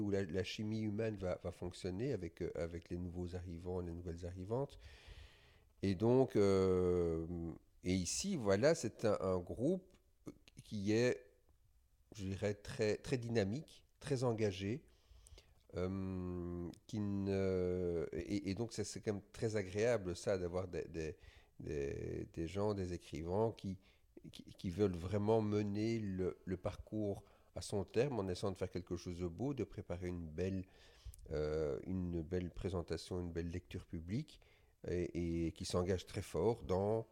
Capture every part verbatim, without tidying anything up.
où la, la chimie humaine va, va fonctionner avec, euh, avec les nouveaux arrivants, les nouvelles arrivantes. Et donc, euh, et ici, voilà, c'est un, un groupe qui est, je dirais, très, très dynamique, très engagé, euh, qui ne, et, et donc ça, c'est quand même très agréable ça d'avoir des, des, des- des gens, des écrivains qui, qui, qui veulent vraiment mener le, le parcours à son terme en essayant de faire quelque chose de beau, de préparer une belle, euh, une belle présentation, une belle lecture publique et, et qui s'engagent très fort dans,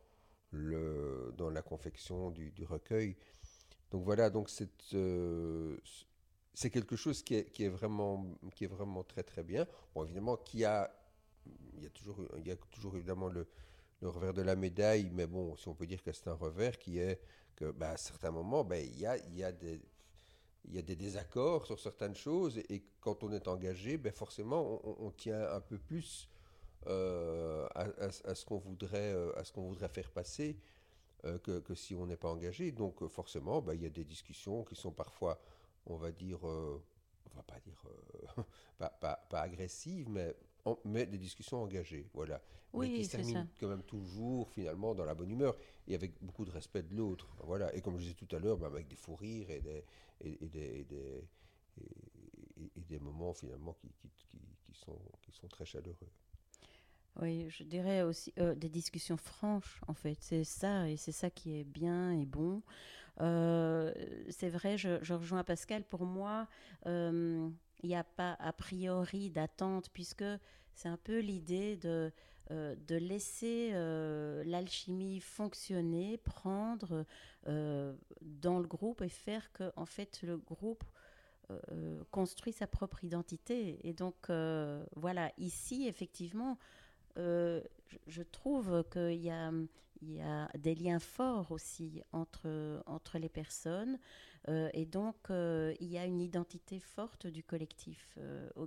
le, dans la confection du, du recueil. Donc voilà, donc c'est euh, c'est quelque chose qui est, qui est vraiment, qui est vraiment très très bien. Bon, évidemment, qui a, il y a toujours, il y a toujours évidemment le, le revers de la médaille, mais bon, si on peut dire que c'est un revers qui est que, bah, à certains moments, bah, il y a, il y a des, il y a des désaccords sur certaines choses, et, et quand on est engagé, ben forcément, on, on tient un peu plus euh, à, à- à ce qu'on voudrait, euh, à ce qu'on voudrait faire passer euh, que, que si on n'est pas engagé. Donc euh, forcément, bah, il y a des discussions qui sont parfois, on va dire, euh, on va pas dire, euh, pas, pas, pas agressives, mais, en- mais des discussions engagées, voilà. Mais qui Oui, se c'est terminent ça. quand même toujours finalement dans la bonne humeur et avec beaucoup de respect de l'autre. Voilà. Et comme je disais tout à l'heure, bah, avec des fous rires et des, et, et des, et des, et- et- et des moments finalement qui, qui, qui, qui sont, qui sont très chaleureux. Oui, je dirais aussi euh, des discussions franches, en fait. C'est ça, et c'est ça qui est bien et bon. Euh, c'est vrai, je, je rejoins Pascal. Pour moi, euh, il n'y a pas a priori d'attente, puisque c'est un peu l'idée de, euh, de laisser euh, l'alchimie fonctionner, prendre euh, dans le groupe et faire que, en fait, le groupe euh, construit sa propre identité. Et donc, euh, voilà, ici, effectivement, euh, je, je trouve qu'il y a, il y a des liens forts aussi entre, entre les personnes. Euh, et donc, euh, il y a une identité forte du collectif euh,